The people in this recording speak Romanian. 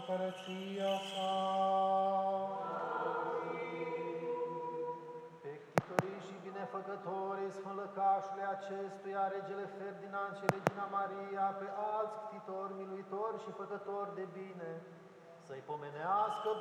împărăția sa. Pe ctitorii și binefăcătorii sfânlăcașului acestuia, regele Ferdinand și regina Maria, pe alți ctitori, miluitori și făcători de bine, să-i pomenească